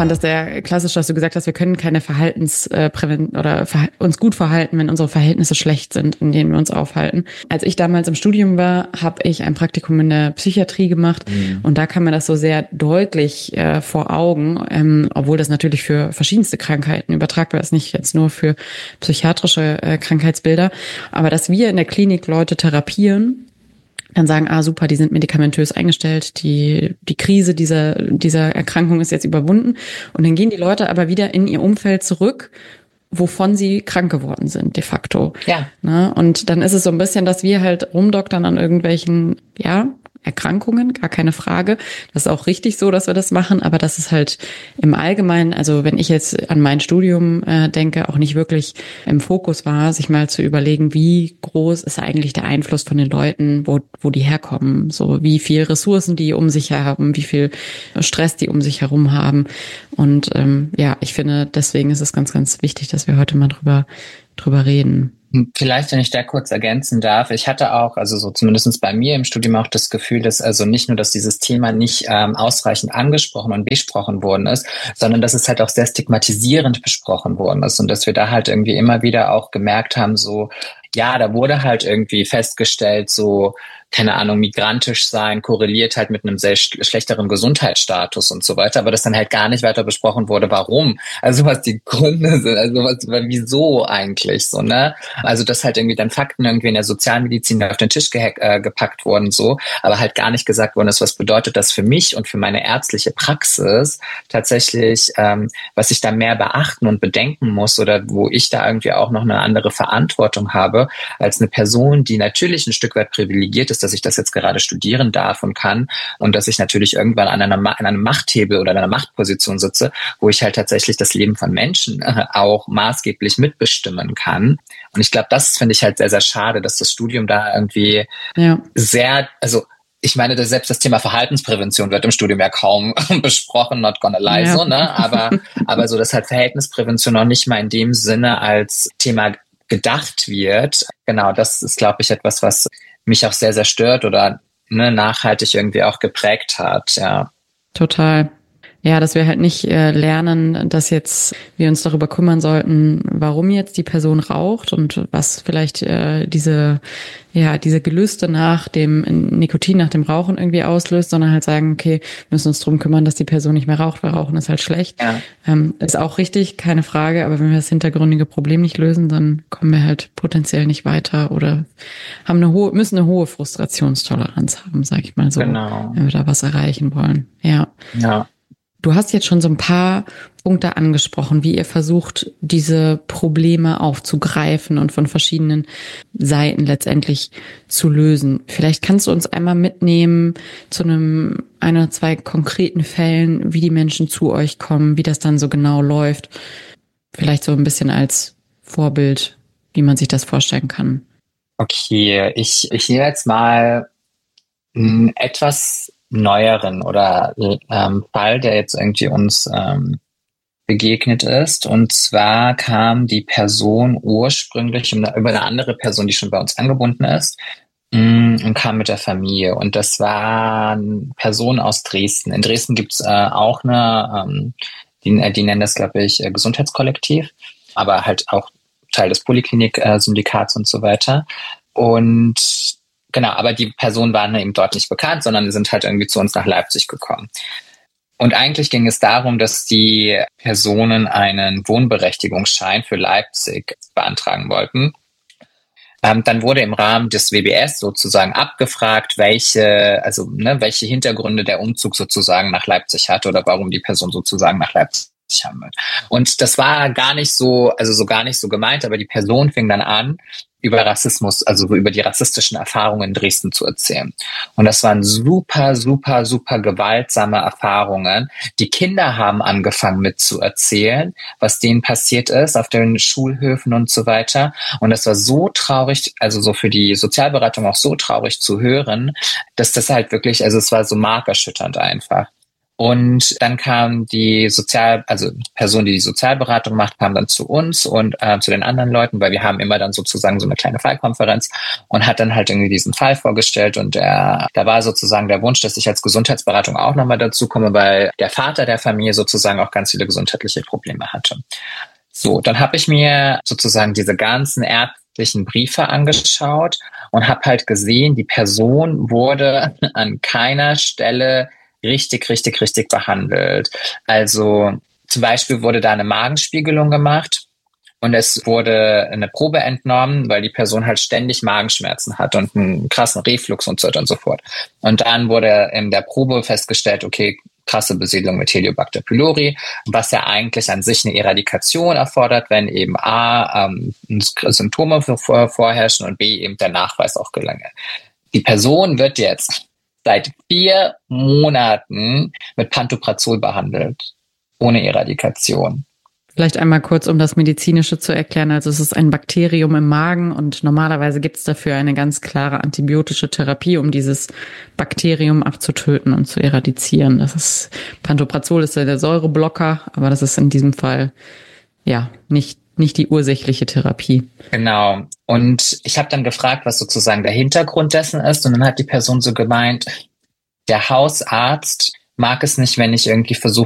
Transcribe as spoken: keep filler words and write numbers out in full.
fand das sehr klassisch, dass du gesagt hast, wir können keine Verhaltensprävention oder verha- uns gut verhalten, wenn unsere Verhältnisse schlecht sind, in denen wir uns aufhalten. Als ich damals im Studium war, habe ich ein Praktikum in der Psychiatrie gemacht mhm. und da kam mir das so sehr deutlich äh, vor Augen, ähm, obwohl das natürlich für verschiedenste Krankheiten übertragbar ist, nicht jetzt nur für psychiatrische äh, Krankheitsbilder, aber dass wir in der Klinik Leute therapieren, dann sagen, ah super, die sind medikamentös eingestellt, die die Krise dieser dieser Erkrankung ist jetzt überwunden und dann gehen die Leute aber wieder in ihr Umfeld zurück, wovon sie krank geworden sind, de facto. Ja. Ne? Und dann ist es so ein bisschen, dass wir halt rumdoktern an irgendwelchen, ja, Erkrankungen, gar keine Frage. Das ist auch richtig so, dass wir das machen, aber das ist halt im Allgemeinen, also wenn ich jetzt an mein Studium äh, denke, auch nicht wirklich im Fokus war, sich mal zu überlegen, wie groß ist eigentlich der Einfluss von den Leuten, wo wo die herkommen, so wie viel Ressourcen die um sich haben, wie viel Stress die um sich herum haben. Und ähm, ja, ich finde, deswegen ist es ganz, ganz wichtig, dass wir heute mal drüber drüber reden. Vielleicht, wenn ich da kurz ergänzen darf, ich hatte auch, also so zumindest bei mir im Studium auch das Gefühl, dass also nicht nur, dass dieses Thema nicht ähm, ausreichend angesprochen und besprochen worden ist, sondern dass es halt auch sehr stigmatisierend besprochen worden ist und dass wir da halt irgendwie immer wieder auch gemerkt haben, so, ja, da wurde halt irgendwie festgestellt, so, keine Ahnung, migrantisch sein korreliert halt mit einem sehr sch- schlechteren Gesundheitsstatus und so weiter, aber das dann halt gar nicht weiter besprochen wurde, warum, also was die Gründe sind, also was, wieso eigentlich so, ne? Also dass halt irgendwie dann Fakten irgendwie in der Sozialmedizin auf den Tisch gehack, äh, gepackt wurden, so, aber halt gar nicht gesagt worden ist, was bedeutet das für mich und für meine ärztliche Praxis tatsächlich, ähm, was ich da mehr beachten und bedenken muss oder wo ich da irgendwie auch noch eine andere Verantwortung habe, als eine Person, die natürlich ein Stück weit privilegiert ist, dass ich das jetzt gerade studieren darf und kann und dass ich natürlich irgendwann an, einer, an einem Machthebel oder einer Machtposition sitze, wo ich halt tatsächlich das Leben von Menschen äh, auch maßgeblich mitbestimmen kann. Und ich glaube, das finde ich halt sehr, sehr schade, dass das Studium da irgendwie ja. sehr, also ich meine, dass selbst das Thema Verhaltensprävention wird im Studium ja kaum besprochen, not gonna lie, ja. so, ne? Aber, aber so, dass halt Verhältnisprävention noch nicht mal in dem Sinne als Thema gedacht wird. Genau, das ist, glaube ich, etwas, was mich auch sehr, sehr stört oder ne, nachhaltig irgendwie auch geprägt hat, ja. Total. Ja, dass wir halt nicht äh, lernen, dass jetzt wir uns darüber kümmern sollten, warum jetzt die Person raucht und was vielleicht äh, diese ja diese Gelüste nach dem Nikotin, nach dem Rauchen irgendwie auslöst, sondern halt sagen, okay, wir müssen uns drum kümmern, dass die Person nicht mehr raucht, weil Rauchen ist halt schlecht. Ja. Ähm, ist auch richtig, keine Frage, aber wenn wir das hintergründige Problem nicht lösen, dann kommen wir halt potenziell nicht weiter oder haben eine hohe, müssen eine hohe Frustrationstoleranz haben, sag ich mal so, genau. Wenn wir da was erreichen wollen. Ja. Ja. Du hast jetzt schon so ein paar Punkte angesprochen, wie ihr versucht, diese Probleme aufzugreifen und von verschiedenen Seiten letztendlich zu lösen. Vielleicht kannst du uns einmal mitnehmen zu einem, ein oder zwei konkreten Fällen, wie die Menschen zu euch kommen, wie das dann so genau läuft. Vielleicht so ein bisschen als Vorbild, wie man sich das vorstellen kann. Okay, ich, ich nehme jetzt mal m, etwas neueren oder ähm, Fall, der jetzt irgendwie uns ähm, begegnet ist. Und zwar kam die Person ursprünglich über eine andere Person, die schon bei uns angebunden ist, mh, und kam mit der Familie. Und das war eine Person aus Dresden. In Dresden gibt's äh, auch eine, ähm, die, die nennen das, glaube ich, Gesundheitskollektiv, aber halt auch Teil des Poliklinik-Syndikats und so weiter. Und genau, aber die Personen waren eben dort nicht bekannt, sondern sind halt irgendwie zu uns nach Leipzig gekommen. Und eigentlich ging es darum, dass die Personen einen Wohnberechtigungsschein für Leipzig beantragen wollten. Ähm, dann wurde im Rahmen des W B S sozusagen abgefragt, welche, also ne, welche Hintergründe der Umzug sozusagen nach Leipzig hat oder warum die Person sozusagen nach Leipzig haben will. Und das war gar nicht so, also so gar nicht so gemeint, aber die Person fing dann an, über Rassismus, also über die rassistischen Erfahrungen in Dresden zu erzählen. Und das waren super, super, super gewaltsame Erfahrungen. Die Kinder haben angefangen mitzuerzählen, was denen passiert ist auf den Schulhöfen und so weiter. Und das war so traurig, also so für die Sozialberatung auch so traurig zu hören, dass das halt wirklich, also es war so markerschütternd einfach. Und dann kam die Sozial, also die Person, die die Sozialberatung macht, kam dann zu uns und äh, zu den anderen Leuten, weil wir haben immer dann sozusagen so eine kleine Fallkonferenz und hat dann halt irgendwie diesen Fall vorgestellt. Und der, da war sozusagen der Wunsch, dass ich als Gesundheitsberatung auch nochmal dazu komme, weil der Vater der Familie sozusagen auch ganz viele gesundheitliche Probleme hatte. So, dann habe ich mir sozusagen diese ganzen ärztlichen Briefe angeschaut und habe halt gesehen, die Person wurde an keiner Stelle richtig, richtig, richtig behandelt. Also zum Beispiel wurde da eine Magenspiegelung gemacht und es wurde eine Probe entnommen, weil die Person halt ständig Magenschmerzen hat und einen krassen Reflux und so weiter und so fort. Und dann wurde in der Probe festgestellt, okay, krasse Besiedlung mit Heliobacter pylori, was ja eigentlich an sich eine Eradikation erfordert, wenn eben A, ähm, Symptome vorherrschen und B, eben der Nachweis auch gelange. Die Person wird jetzt seit vier Monaten mit Pantoprazol behandelt, ohne Eradikation. Vielleicht einmal kurz, um das Medizinische zu erklären. Also es ist ein Bakterium im Magen und normalerweise gibt es dafür eine ganz klare antibiotische Therapie, um dieses Bakterium abzutöten und zu eradizieren. Das ist, Pantoprazol ist ja der Säureblocker, aber das ist in diesem Fall ja nicht nicht die ursächliche Therapie. Genau. Und ich habe dann gefragt, was sozusagen der Hintergrund dessen ist. Und dann hat die Person so gemeint, der Hausarzt mag es nicht, wenn ich irgendwie versuche,